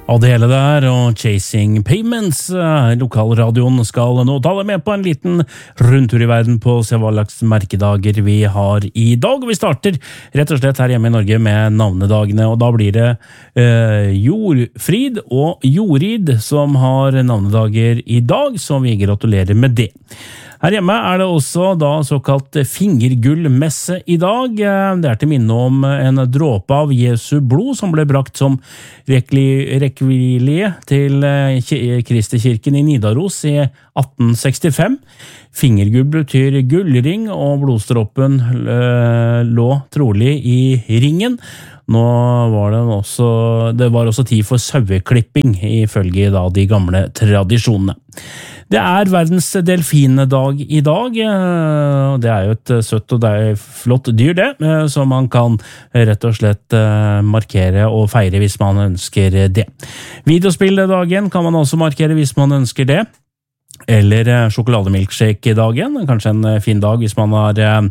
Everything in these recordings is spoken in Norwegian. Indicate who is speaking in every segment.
Speaker 1: Adele der, og Chasing Payments. Lokalradioen skal nå ta deg med på en liten rundtur i verden på å se hva slags merkedager vi har i dag. Vi starter rett og slett her hjemme i Norge med navnedagene, og da blir det Jordfrid og Jorid som har navnedager i dag, så vi gratulerer med det. Her hjemme er det også da såkalt fingergullmesse i dag. Det er til minne om en dråpe av Jesu blod som ble brakt som rekvilie til Kristikirken i Nidaros i 1865. Fingergull betyr gullring, og blodstråpen lå trolig i ringen. Nå var det var også tid for saueklipping ifølge da de gamle tradisjonene. Det er verdens delfindag i dag. Det er jo et søtt og det er flott dyr det, som man kan rett og slett markere og feire hvis man ønsker det. Videospilldagen kan man også markere hvis man ønsker det. Eller sjokolademilkshake-dagen, kanskje en fin dag hvis man er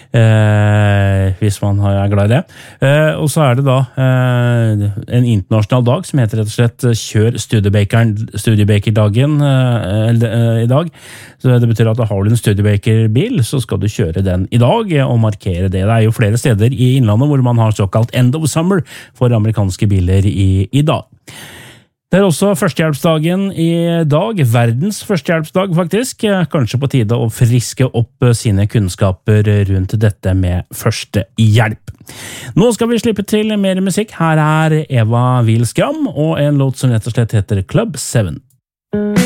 Speaker 1: glad i det. Og så er det da en internasjonal dag som heter rett og slett Kjør Studebaker-dagen i dag. Så det betyr at har du en Studebaker-bil, så skal du kjøre den i dag og markere det. Det er jo flere steder i innlandet hvor man har såkalt End of Summer for amerikanske biler i dag. Det er også førstehjelpsdagen i dag, verdens førstehjelpsdag faktisk. Kanskje på tide å friske opp sine kunnskaper rundt dette med førstehjelp. Nå skal vi slippe til mer musikk. Her er Eva Wilskam og en låt som rett og slett heter Club 7.